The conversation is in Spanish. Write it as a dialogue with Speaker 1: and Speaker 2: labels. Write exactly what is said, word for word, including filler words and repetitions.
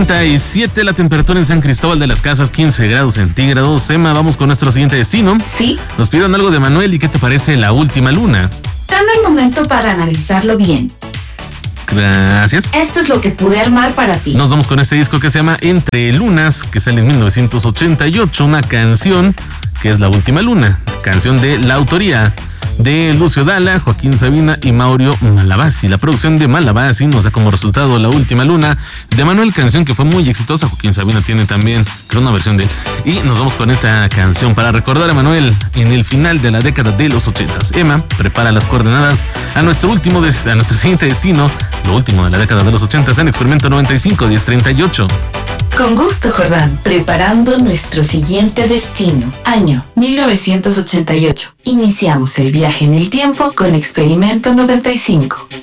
Speaker 1: treinta y siete la temperatura en San Cristóbal de las Casas, quince grados centígrados. Emma, vamos con nuestro siguiente destino.
Speaker 2: Sí.
Speaker 1: Nos pidieron algo de Manuel, ¿y qué te parece La Última Luna?
Speaker 2: Dame un momento para analizarlo bien.
Speaker 1: Gracias.
Speaker 2: Esto es lo que pude armar para ti.
Speaker 1: Nos vamos con este disco que se llama Entre Lunas, que sale en mil novecientos ochenta y ocho, una canción que es La Última Luna, canción de la autoría de Lucio Dalla, Joaquín Sabina y Mauro Malavasi. La producción de Malavasi nos da como resultado La Última Luna de Manuel, canción que fue muy exitosa. Joaquín Sabina tiene también, creo, una versión de él. Y nos vamos con esta canción para recordar a Manuel en el final de la década de los ochentas. Emma prepara las coordenadas a nuestro último, des- a nuestro siguiente destino, lo último de la década de los ochentas en Experimento noventa y cinco diez treinta y ocho.
Speaker 2: Con gusto, Jordán. Preparando nuestro siguiente destino. Año mil novecientos ochenta y ocho. Iniciamos el viaje en el tiempo con Experimento noventa y cinco.